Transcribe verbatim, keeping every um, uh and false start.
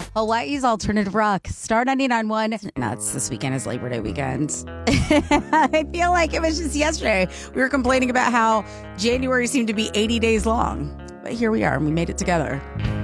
Hawaii's alternative rock. Star ninety-nine point one. Nuts. This weekend is Labor Day weekend. I feel like it was just yesterday. We were complaining about how January seemed to be eighty days long. But here we are, and we made it together.